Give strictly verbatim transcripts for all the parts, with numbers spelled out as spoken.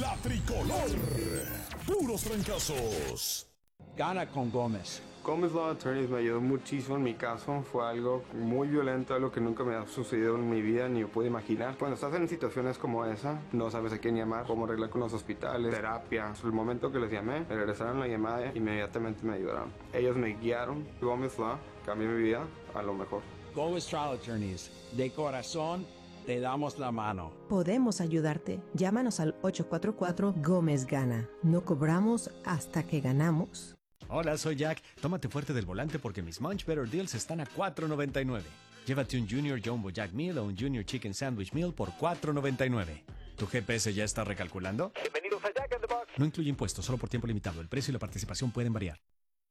La tricolor. Puros trancazos. Gana con Gómez. Gómez Law Attorneys me ayudó muchísimo en mi caso. Fue algo muy violento, algo que nunca me ha sucedido en mi vida ni yo puedo imaginar. Cuando estás en situaciones como esa, no sabes a quién llamar, cómo arreglar con los hospitales, terapia. El momento que les llamé, me regresaron la llamada e inmediatamente me ayudaron. Ellos me guiaron. Gómez Law cambió mi vida a lo mejor. Gómez Trial Attorneys. De corazón, te damos la mano. Podemos ayudarte. Llámanos al ocho cuatro cuatro Gómez Gana. No cobramos hasta que ganamos. Hola, soy Jack. Tómate fuerte del volante porque mis Munch Better Deals están a cuatro noventa y nueve. Llévate un Junior Jumbo Jack Meal o un Junior Chicken Sandwich Meal por cuatro noventa y nueve. ¿Tu G P S ya está recalculando? Bienvenidos a Jack in the Box. No incluye impuestos, solo por tiempo limitado. El precio y la participación pueden variar.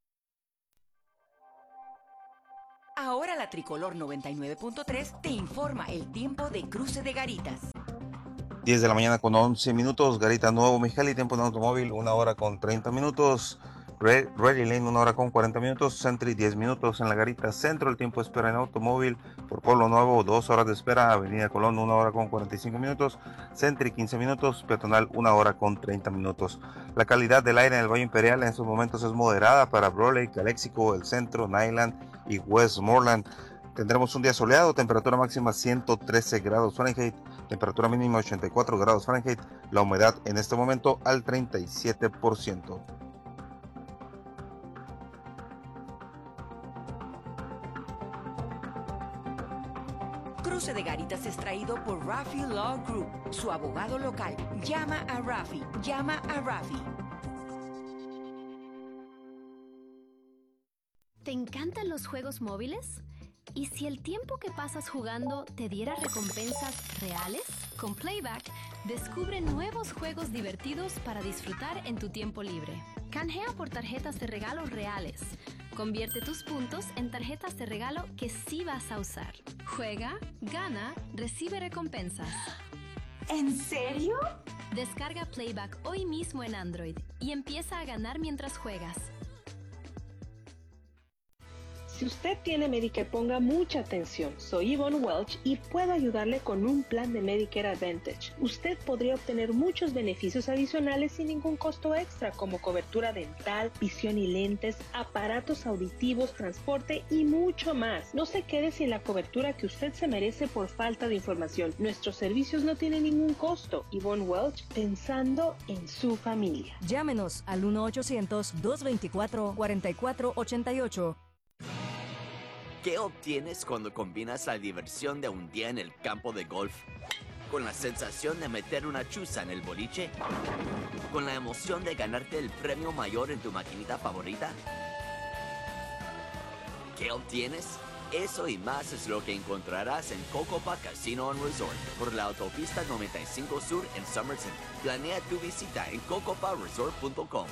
Ahora la Tricolor noventa y nueve punto tres te informa el tiempo de cruce de Garitas. diez de la mañana con once minutos. Garita Nuevo Mexicali, tiempo en automóvil, una hora con treinta minutos. Red, Ready Lane, una hora con cuarenta minutos. Sentry, diez minutos. En la Garita Centro, el tiempo de espera en automóvil. Por Pueblo Nuevo, dos horas de espera. Avenida Colón, una hora con cuarenta y cinco minutos. Sentry, quince minutos. Peatonal, una hora con treinta minutos. La calidad del aire en el Valle Imperial en estos momentos es moderada para Brawley, Calexico, El Centro, Nyland y Westmoreland. Tendremos un día soleado, temperatura máxima ciento trece grados Fahrenheit, temperatura mínima ochenta y cuatro grados Fahrenheit. La humedad en este momento al treinta y siete por ciento. Cruce de Garitas es traído por Rafi Law Group, su abogado local. Llama a Rafi, llama a Rafi. ¿Te encantan los juegos móviles? ¿Y si el tiempo que pasas jugando te diera recompensas reales? Con Playback, descubre nuevos juegos divertidos para disfrutar en tu tiempo libre. Canjea por tarjetas de regalo reales. Convierte tus puntos en tarjetas de regalo que sí vas a usar. Juega, gana, recibe recompensas. ¿En serio? Descarga Playback hoy mismo en Android y empieza a ganar mientras juegas. Si usted tiene Medicare, ponga mucha atención. Soy Yvonne Welch y puedo ayudarle con un plan de Medicare Advantage. Usted podría obtener muchos beneficios adicionales sin ningún costo extra, como cobertura dental, visión y lentes, aparatos auditivos, transporte y mucho más. No se quede sin la cobertura que usted se merece por falta de información. Nuestros servicios no tienen ningún costo. Yvonne Welch, pensando en su familia. Llámenos al uno ochocientos, dos veinticuatro, cuarenta y cuatro ochenta y ocho. ¿Qué obtienes cuando combinas la diversión de un día en el campo de golf con la sensación de meter una chuza en el boliche? ¿Con la emoción de ganarte el premio mayor en tu maquinita favorita? ¿Qué obtienes? Eso y más es lo que encontrarás en Cocopa Casino and Resort por la autopista noventa y cinco Sur en Somerset. Planea tu visita en cocopa resort punto com.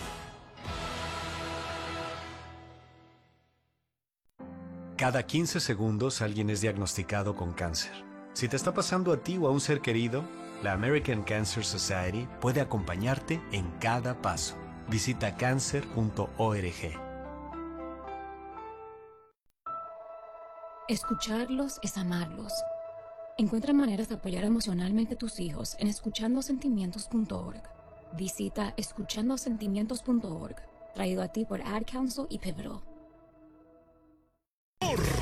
Cada quince segundos alguien es diagnosticado con cáncer. Si te está pasando a ti o a un ser querido, la American Cancer Society puede acompañarte en cada paso. Visita cancer punto org. Escucharlos es amarlos. Encuentra maneras de apoyar emocionalmente a tus hijos en escuchando sentimientos punto org. Visita escuchando sentimientos punto org, traído a ti por Ad Council y Pivotal.